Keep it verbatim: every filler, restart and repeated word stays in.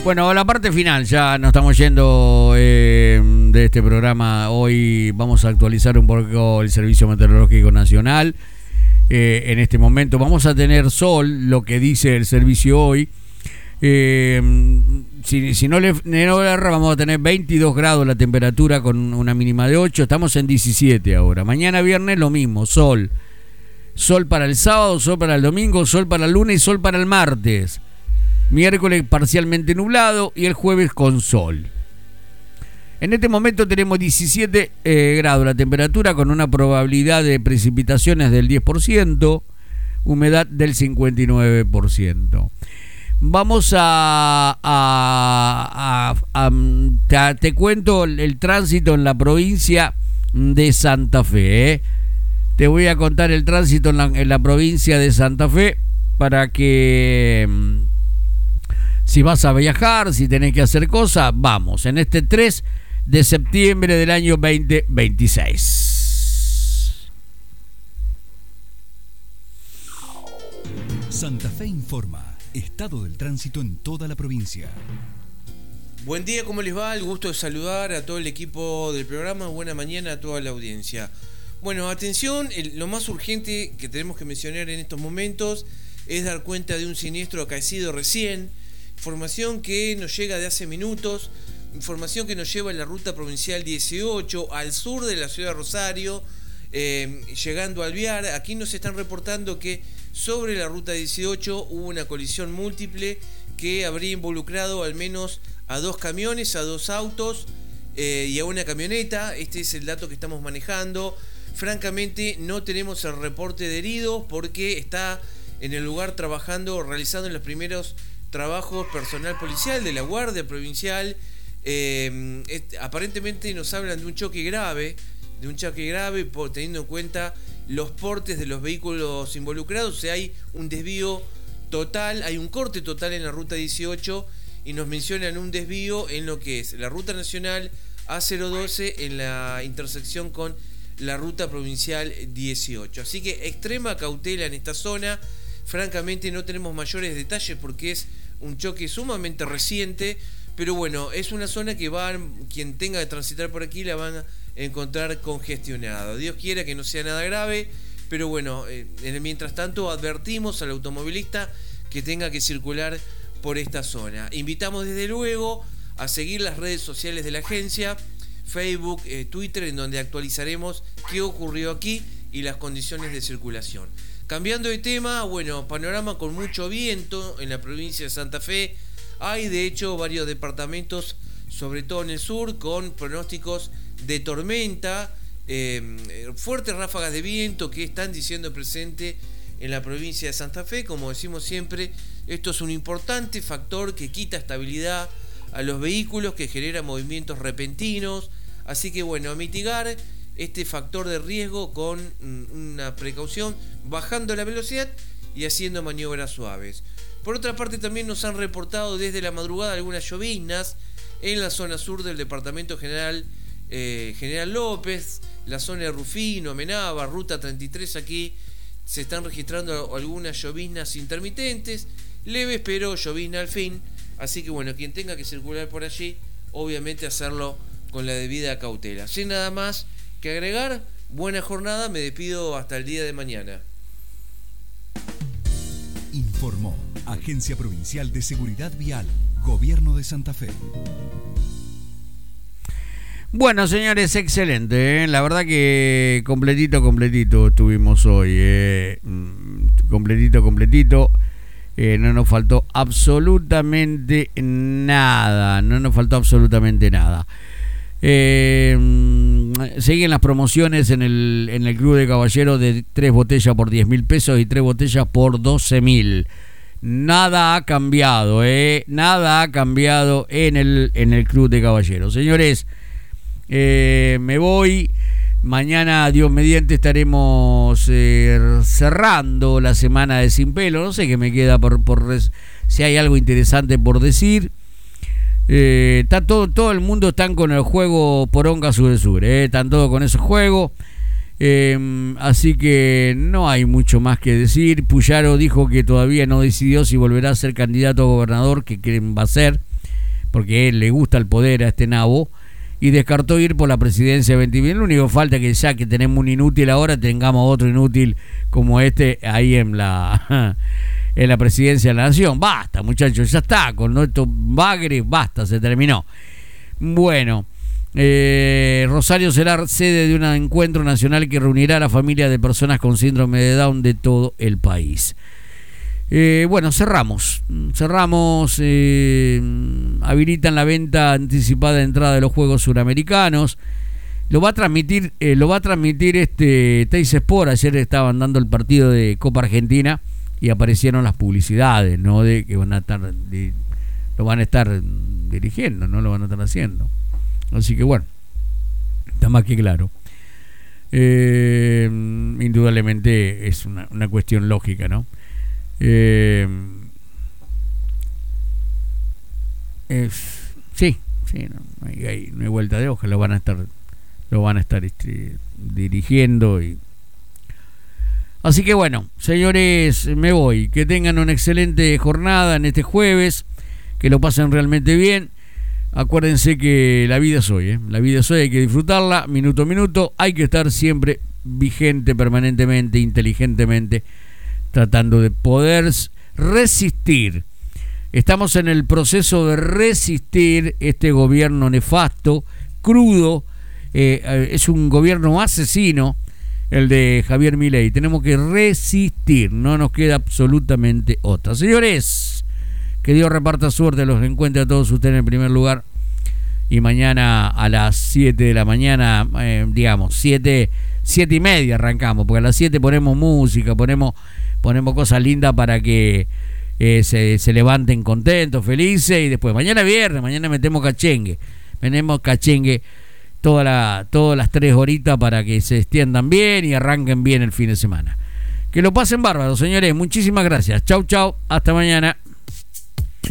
Bueno, a la parte final ya nos estamos yendo eh, de este programa. Hoy vamos a actualizar un poco el Servicio Meteorológico Nacional. Eh, en este momento vamos a tener sol, lo que dice el servicio hoy. Eh, si, si no le no erra, vamos a tener veintidós grados la temperatura con una mínima de ocho. Estamos en diecisiete ahora. Mañana viernes lo mismo, sol. Sol para el sábado, sol para el domingo, sol para el lunes y sol para el martes. Miércoles parcialmente nublado y el jueves con sol. En este momento tenemos diecisiete eh, grados la temperatura con una probabilidad de precipitaciones del diez por ciento, humedad del cincuenta y nueve por ciento. Vamos a, a, a, a te, te cuento el, el tránsito en la provincia de Santa Fe. ¿eh? Te voy a contar el tránsito en la, en la provincia de Santa Fe para que... Si vas a viajar, si tenés que hacer cosas, vamos, en este tres de septiembre del año veinte veintiséis. Santa Fe informa, estado del tránsito en toda la provincia. Buen día, ¿cómo les va? El gusto de saludar a todo el equipo del programa, buena mañana a toda la audiencia. Bueno, atención, el, lo más urgente que tenemos que mencionar en estos momentos es dar cuenta de un siniestro acaecido recién. Información que nos llega de hace minutos, información que nos lleva en la ruta provincial dieciocho al sur de la ciudad de Rosario, eh, llegando a Alvear. Aquí nos están reportando que sobre la ruta dieciocho hubo una colisión múltiple que habría involucrado al menos a dos camiones, a dos autos eh, y a una camioneta. Este es el dato que estamos manejando. Francamente no tenemos el reporte de heridos porque está en el lugar trabajando, realizando los primeros trabajos personal policial de la Guardia Provincial. Eh, es, aparentemente nos hablan de un choque grave, de un choque grave por, teniendo en cuenta los portes de los vehículos involucrados. O sea, hay un desvío total, hay un corte total en la ruta dieciocho y nos mencionan un desvío en lo que es la ruta nacional A cero doce en la intersección con la ruta provincial dieciocho. Así que extrema cautela en esta zona. Francamente no tenemos mayores detalles porque es un choque sumamente reciente, pero bueno, es una zona que van, quien tenga que transitar por aquí la van a encontrar congestionada. Dios quiera que no sea nada grave, pero bueno, eh, en el mientras tanto advertimos al automovilista que tenga que circular por esta zona. Invitamos desde luego a seguir las redes sociales de la agencia, Facebook, eh, Twitter, en donde actualizaremos qué ocurrió aquí y las condiciones de circulación. Cambiando de tema, bueno, panorama con mucho viento en la provincia de Santa Fe. Hay de hecho varios departamentos, sobre todo en el sur, con pronósticos de tormenta, eh, fuertes ráfagas de viento que están diciendo presente en la provincia de Santa Fe. Como decimos siempre, esto es un importante factor que quita estabilidad a los vehículos, que genera movimientos repentinos. Así que bueno, a mitigar este factor de riesgo con una precaución, bajando la velocidad y haciendo maniobras suaves. Por otra parte, también nos han reportado desde la madrugada algunas lloviznas en la zona sur del departamento general eh, General López, la zona de Rufino, Amenábar, ruta treinta y tres. Aquí se están registrando algunas lloviznas intermitentes, leves, pero llovizna al fin. Así que bueno, quien tenga que circular por allí, obviamente hacerlo con la debida cautela. Sin nada más que agregar, buena jornada, me despido hasta el día de mañana. Informó Agencia Provincial de Seguridad Vial, Gobierno de Santa Fe. Bueno, señores, excelente, ¿eh? La verdad que completito, completito estuvimos hoy, ¿eh? completito, completito. Eh, no nos faltó absolutamente nada, no nos faltó absolutamente nada. Eh, siguen las promociones en el, en el Club de Caballeros de tres botellas por diez mil pesos y tres botellas por doce mil. Nada ha cambiado, eh, nada ha cambiado en el, en el Club de Caballeros. Señores, eh, me voy. Mañana, Dios mediante, estaremos eh, cerrando la semana de Sin Pelo. No sé qué me queda por, por si hay algo interesante por decir. Eh, está todo, todo el mundo están con el juego Poronga Sur Sur, eh, están todos con ese juego. Eh, así que no hay mucho más que decir. Puyaro dijo que todavía no decidió si volverá a ser candidato a gobernador, que creen va a ser. porque él le gusta el poder a este nabo, y descartó ir por la presidencia de veinte. Lo único que falta es que ya que tenemos un inútil ahora, tengamos otro inútil como este ahí en la en la presidencia de la nación. Basta, muchachos, ya está, con estos bagres, basta, se terminó. Bueno, eh, Rosario será sede de un encuentro nacional que reunirá a la familia de personas con síndrome de Down de todo el país. Eh, bueno, cerramos, cerramos, eh, habilitan la venta anticipada de entrada de los Juegos Suramericanos. Lo va a transmitir, eh, lo va a transmitir este Teis Sport. Ayer estaban dando el partido de Copa Argentina y aparecieron las publicidades, ¿no? De que van a estar, de, lo van a estar dirigiendo, no lo van a estar haciendo. Así que bueno, está más que claro. Eh, indudablemente es una, una cuestión lógica, ¿no? Eh, es, sí, sí, no, no, hay, no hay vuelta de hoja, lo van a estar, lo van a estar este, dirigiendo y así que bueno, señores, me voy. Que tengan una excelente jornada en este jueves, que lo pasen realmente bien. Acuérdense que la vida es hoy, ¿eh? La vida es hoy, hay que disfrutarla minuto a minuto, hay que estar siempre vigente, permanentemente, inteligentemente, tratando de poder resistir. Estamos en el proceso de resistir este gobierno nefasto, crudo, eh, es un gobierno asesino, el de Javier Milei. Tenemos que resistir, no nos queda absolutamente otra. Señores, que Dios reparta suerte, los encuentre a todos ustedes en primer lugar. Y mañana a las siete de la mañana, eh, digamos, siete, siete y media arrancamos, porque a las siete ponemos música, ponemos... Ponemos cosas lindas para que eh, se, se levanten contentos, felices. Y después, mañana viernes, mañana metemos cachengue. Metemos cachengue toda la, todas las tres horitas para que se extiendan bien y arranquen bien el fin de semana. Que lo pasen bárbaro, señores. Muchísimas gracias. Chau, chau. Hasta mañana.